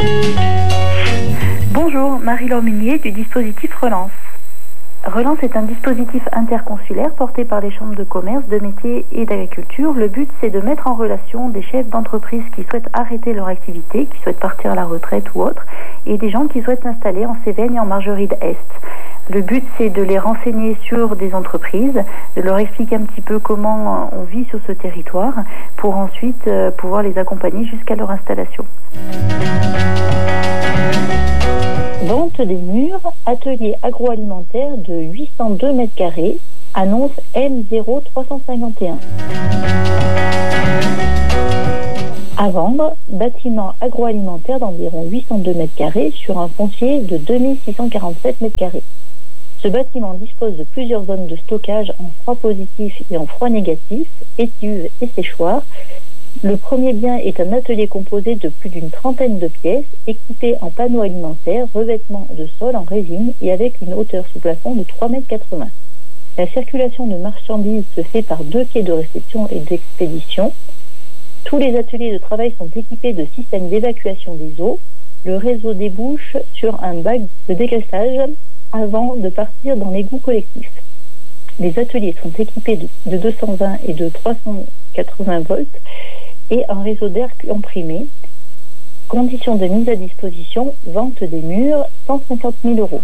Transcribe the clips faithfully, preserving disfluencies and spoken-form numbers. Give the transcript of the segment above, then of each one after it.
Bonjour, Marie-Laure Munier du dispositif Relance. Relance est un dispositif interconsulaire porté par les chambres de commerce, de métiers et d'agriculture. Le but, c'est de mettre en relation des chefs d'entreprise qui souhaitent arrêter leur activité, qui souhaitent partir à la retraite ou autre, et des gens qui souhaitent s'installer en Cévennes et en Margeride Est. Le but, c'est de les renseigner sur des entreprises, de leur expliquer un petit peu comment on vit sur ce territoire, pour ensuite euh, pouvoir les accompagner jusqu'à leur installation. Vente des murs, atelier agroalimentaire de huit cent deux mètres carrés, annonce M zéro trois cent cinquante et un. À vendre, bâtiment agroalimentaire d'environ huit cent deux mètres carrés sur un foncier de deux mille six cent quarante-sept mètres carrés. Ce bâtiment dispose de plusieurs zones de stockage en froid positif et en froid négatif, étuves et séchoirs. Le premier bien est un atelier composé de plus d'une trentaine de pièces, équipé en panneaux alimentaires, revêtement de sol en résine et avec une hauteur sous plafond de trois mètres quatre-vingts. La circulation de marchandises se fait par deux quais de réception et d'expédition. Tous les ateliers de travail sont équipés de systèmes d'évacuation des eaux. Le réseau débouche sur un bac de dégraissage avant de partir dans l'égout collectif. Les ateliers sont équipés de, de deux cent vingt et de trois cent quatre-vingts volts et un réseau d'air comprimé. Conditions de mise à disposition, vente des murs, cent cinquante mille euros.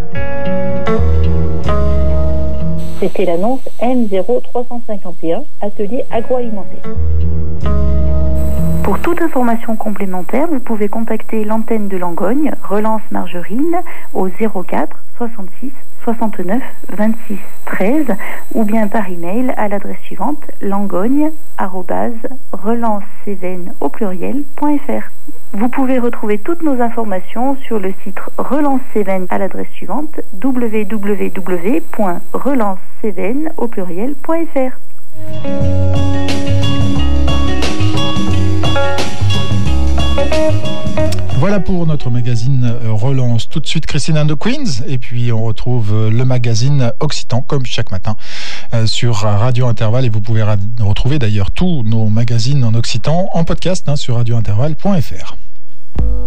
C'était l'annonce M zéro trois cent cinquante et un, atelier agroalimentaire. Pour toute information complémentaire, vous pouvez contacter l'antenne de Langogne, Relance Margerine, au zéro quatre soixante-six soixante-neuf vingt-six treize ou bien par email à l'adresse suivante langogne arobase relancecévennes au pluriel point fr. Vous pouvez retrouver toutes nos informations sur le site Relance Cévennes à l'adresse suivante w w w point relancecévennes au pluriel point fr. Voilà pour notre magazine Relance. Tout de suite Christine and the Queens et puis on retrouve le magazine Occitan comme chaque matin sur Radio Intervalle et vous pouvez retrouver d'ailleurs tous nos magazines en occitan en podcast hein, sur radio intervalle point fr.